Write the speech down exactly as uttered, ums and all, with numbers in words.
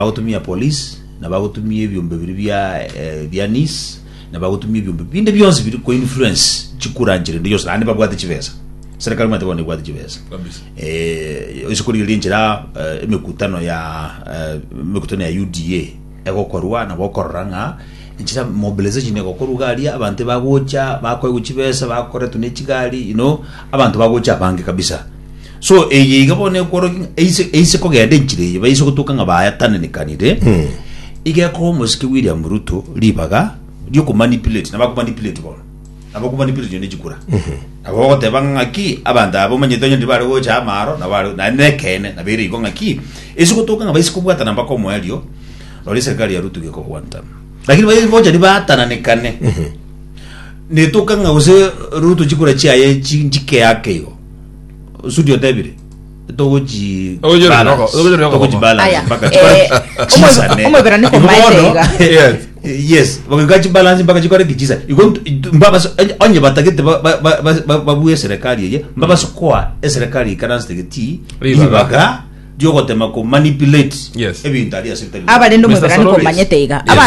bagutumia police na bagutumia ebyombe biri bya bya nis na bagutumia ebyombe binde byonse biri ko influence chikuranjire ndiyo sane babwate chivesa serikali mate bone bwate chivesa eh isikuri linjira emekutano ya emekutano ya U D A ego korwa na bokoranga njira mobilization ego korugari abantu bagocha bakoye guchivesa bakore tune chigali you know abantu bagocha bange kabisa. So eye igabone koro eise eise ko gende njire baise kutuka ngabaya tanene kanire mm. Ige ko Muski William Ruto libaga ryo ku manipulate naba ku manipulate bo naba ku manipulate ne jikura mhm abo te bangaki abanda abo manyetonyo ndibare go cha maro na baro na nekene na biri go ngaki ise kutuka ngabaise kubwata namba ko mwelio lori serikali ya Ruto ge ko kwanta lakini bayi boja dibatana nekane mhm ne tuka ngause Ruto jikura chi aye jike yake yo studio David togoji bala togoji bala mpaka chikora omo berani ko maitega yes bagaji balance mpaka chikora kichisa iko mbaba onye batagete babuye serikali ye mbaba sokoa serikali kana stegeti ibaga diogo tema ko manipulate ebintu ali asitali aba lendo mo berani ko manyetega aba